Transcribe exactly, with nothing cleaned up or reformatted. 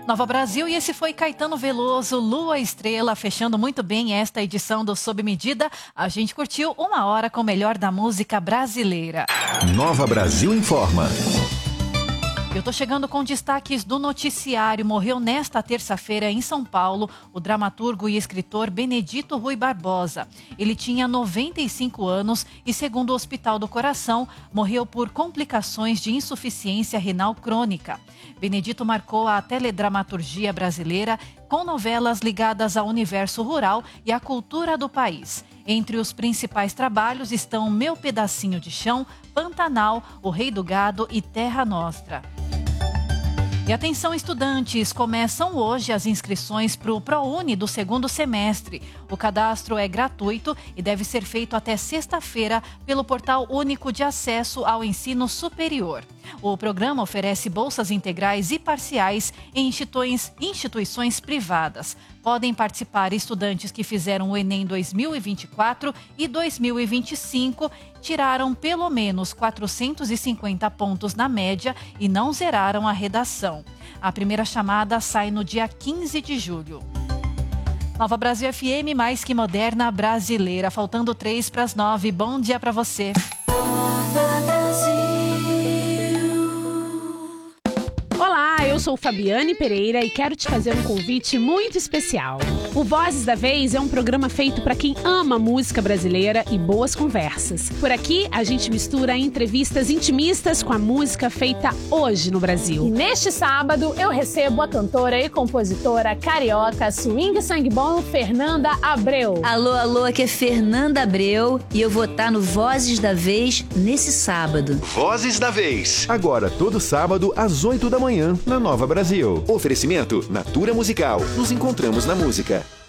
Nova Brasil, e esse foi Caetano Veloso, Lua Estrela, fechando muito bem esta edição do Sob Medida. A gente curtiu uma hora com o melhor da música brasileira. Nova Brasil informa. Eu tô chegando com destaques do noticiário. Morreu nesta terça-feira em São Paulo o dramaturgo e escritor Benedito Rui Barbosa. Ele tinha noventa e cinco anos e, segundo o Hospital do Coração, morreu por complicações de insuficiência renal crônica. Benedito marcou a teledramaturgia brasileira com novelas ligadas ao universo rural e à cultura do país. Entre os principais trabalhos estão Meu Pedacinho de Chão, Pantanal, O Rei do Gado e Terra Nostra. E atenção, estudantes, começam hoje as inscrições para o ProUni do segundo semestre. O cadastro é gratuito e deve ser feito até sexta-feira pelo Portal Único de Acesso ao Ensino Superior. O programa oferece bolsas integrais e parciais em instituições, instituições privadas. Podem participar estudantes que fizeram o Enem dois mil e vinte e quatro e dois mil e vinte e cinco, tiraram pelo menos quatrocentos e cinquenta pontos na média e não zeraram a redação. A primeira chamada sai no dia quinze de julho. Nova Brasil F M, mais que moderna, brasileira. Faltando três para as nove. Bom dia para você. Olá, eu sou Fabiane Pereira e quero te fazer um convite muito especial. O Vozes da Vez é um programa feito para quem ama música brasileira e boas conversas. Por aqui, a gente mistura entrevistas intimistas com a música feita hoje no Brasil. E neste sábado, eu recebo a cantora e compositora carioca swing sangue bom Fernanda Abreu. Alô, alô, aqui é Fernanda Abreu e eu vou estar no Vozes da Vez nesse sábado. Vozes da Vez. Agora, todo sábado, às oito da manhã, na Nova Brasil. Oferecimento Natura Musical. Nos encontramos na música.